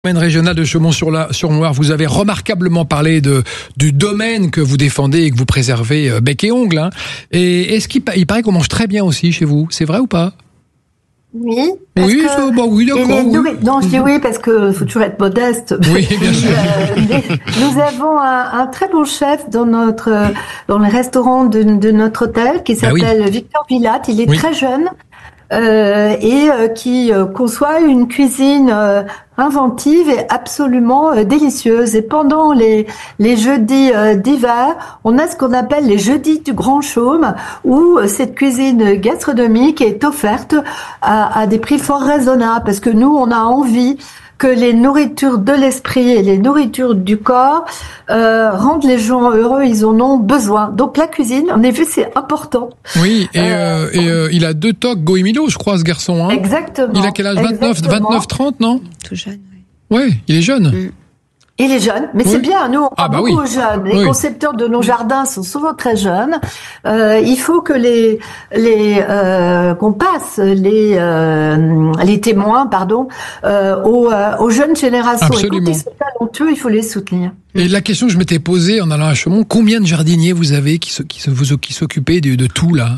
Domaine régional de Chaumont-sur-Loire, vous avez remarquablement parlé du domaine que vous défendez et que vous préservez bec et ongle. Hein. Et est-ce qu'il paraît qu'on mange très bien aussi chez vous? C'est vrai ou pas? Oui. Oui, oui, d'accord. Oui. Non, je dis oui parce que faut toujours être modeste. Oui, bien sûr. Nous avons un très bon chef dans le restaurant de notre hôtel qui s'appelle Victor Villatte. Il est très jeune. Qui conçoit une cuisine inventive et absolument délicieuse. Et pendant les jeudis d'hiver, on a ce qu'on appelle les jeudis du Grand Chaume, où cette cuisine gastronomique est offerte à des prix fort raisonnables, parce que nous, on a envie que les nourritures de l'esprit et les nourritures du corps rendent les gens heureux, ils en ont besoin. Donc la cuisine, en effet, c'est important. Oui, il a 2 tocs Goemilo, je crois, ce garçon. Hein. Exactement. Il a quel âge? 29, 30, non? Tout jeune, oui. Oui, il est jeune. Il est jeune, mais c'est bien. Nous, on parle beaucoup aux jeunes. Les concepteurs de nos jardins sont souvent très jeunes. Il faut que qu'on passe les témoins, aux jeunes générations. Absolument. Et quand ils sont talentueux, il faut les soutenir. Et la question que je m'étais posée en allant à Chaumont, combien de jardiniers vous avez qui s'occupaient de tout là?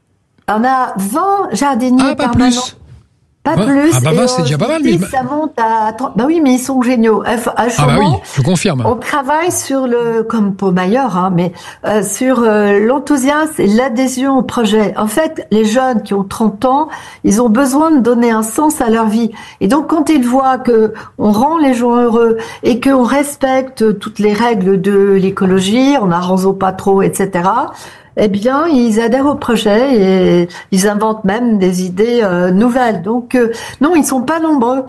On a 20 jardiniers permanents. Plus. Pas plus. Ah c'est déjà pas mal. Mais ça monte à 30. Bah oui, mais ils sont géniaux. À Chaumont, je confirme. On travaille sur comme pour ailleurs, mais sur l'enthousiasme et l'adhésion au projet. En fait, les jeunes qui ont 30 ans, ils ont besoin de donner un sens à leur vie. Et donc, quand ils voient que on rend les gens heureux et qu'on respecte toutes les règles de l'écologie, on n'arrose pas trop, etc., eh bien, ils adhèrent au projet et ils inventent même des idées nouvelles. Donc, non, ils sont pas nombreux,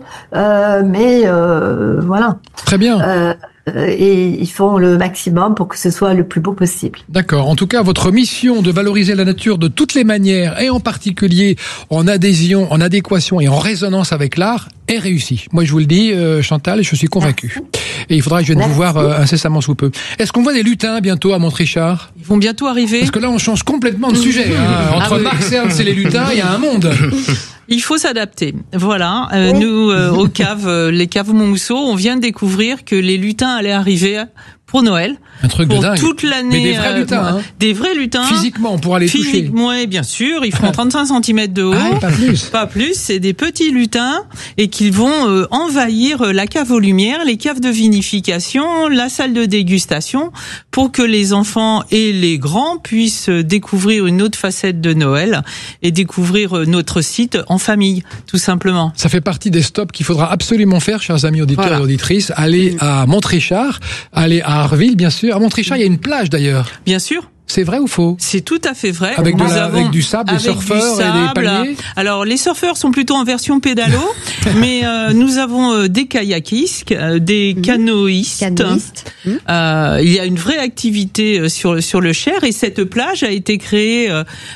mais voilà. Très bien. Et ils font le maximum pour que ce soit le plus beau possible. D'accord. En tout cas, votre mission de valoriser la nature de toutes les manières, et en particulier en adhésion, en adéquation et en résonance avec l'art, est réussie. Moi, je vous le dis, Chantal, je suis convaincu. Merci. Et il faudra que je vienne vous voir incessamment sous peu. Est-ce qu'on voit des lutins bientôt à Montrichard? Ils vont bientôt arriver. Parce que là, on change complètement de sujet. Hein. Entre Marx, Ernst et les lutins, il y a un monde. Il faut s'adapter. Voilà. Nous, aux caves, les caves Montmousseau, on vient de découvrir que les lutins allaient arriver pour Noël. Un truc pour de dingue. Toute l'année. Mais des vrais lutins, hein. Des vrais lutins. Physiquement, on pourra les toucher. Physiquement, oui, bien sûr. Ils feront 35 cm de haut. Ah, pas plus. Pas plus. C'est des petits lutins et qu'ils vont envahir la cave aux lumières, les caves de vinification, la salle de dégustation pour que les enfants et les grands puissent découvrir une autre facette de Noël et découvrir notre site en famille, tout simplement. Ça fait partie des stops qu'il faudra absolument faire, chers amis auditeurs et auditrices. Aller à Montrichard, aller à Arville, bien sûr. À Montrichard, il y a une plage d'ailleurs. Bien sûr. C'est vrai ou faux? C'est tout à fait vrai. Avec du sable, des surfeurs et des palmiers. Alors, les surfeurs sont plutôt en version pédalo, mais nous avons des kayakistes, des canoïstes. Il y a une vraie activité sur le Cher et cette plage a été créée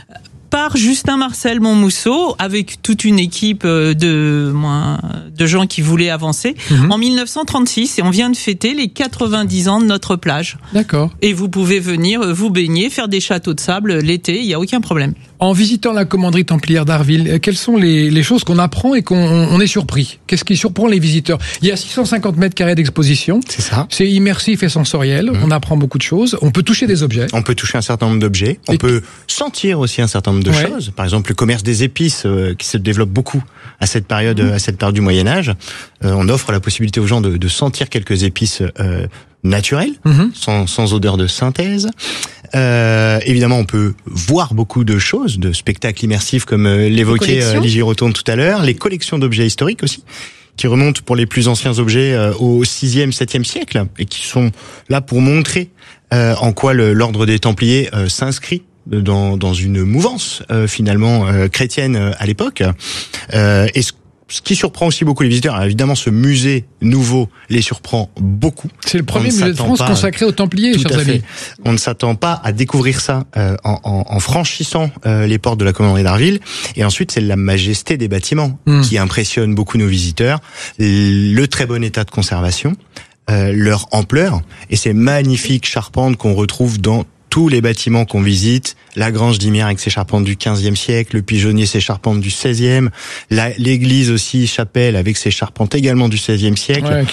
par Justin Marcel Montmousseau avec toute une équipe de gens qui voulaient avancer en 1936 et on vient de fêter les 90 ans de notre plage. D'accord. Et vous pouvez venir vous baigner, faire des châteaux de sable l'été, il n'y a aucun problème. En visitant la commanderie templière d'Arville, quelles sont les choses qu'on apprend et qu'on est surpris? Qu'est-ce qui surprend les visiteurs? Il y a 650 mètres carrés d'exposition. C'est ça. C'est immersif et sensoriel. On apprend beaucoup de choses. On peut toucher des objets. On peut toucher un certain nombre d'objets. On peut sentir aussi un certain nombre de choses. Par exemple, le commerce des épices qui se développe beaucoup à cette période, du Moyen-Âge. On offre la possibilité aux gens de sentir quelques épices naturelles, sans odeur de synthèse. Évidemment, on peut voir beaucoup de choses, de spectacles immersifs comme l'évoquait Ligie Rotonde tout à l'heure, les collections d'objets historiques aussi, qui remontent pour les plus anciens objets au 6e, 7e siècle, et qui sont là pour montrer en quoi l'ordre des Templiers s'inscrit dans une mouvance finalement chrétienne à l'époque. Et ce qui surprend aussi beaucoup les visiteurs, évidemment, ce musée nouveau les surprend beaucoup. C'est le premier musée de France consacré aux Templiers, chers amis. On ne s'attend pas à découvrir ça en franchissant les portes de la commanderie d'Arville. Et ensuite, c'est la majesté des bâtiments qui impressionne beaucoup nos visiteurs, le très bon état de conservation, leur ampleur et ces magnifiques charpentes qu'on retrouve dans tous les bâtiments qu'on visite, la Grange d'Hymières avec ses charpentes du XVe siècle, le Pigeonnier ses charpentes du XVIe, l'église aussi, chapelle avec ses charpentes également du XVIe siècle. Ouais,